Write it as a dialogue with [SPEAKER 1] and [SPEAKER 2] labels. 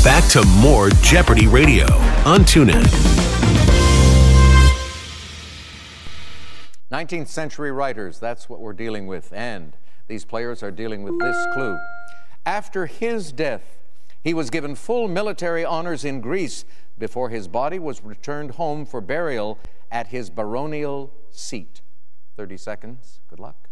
[SPEAKER 1] Back to more Jeopardy Radio on TuneIn.
[SPEAKER 2] 19th century writers, that's what we're dealing with. And these players are dealing with this clue. After his death, he was given full military honors in Greece before his body was returned home for burial at his baronial seat. 30 seconds. Good luck.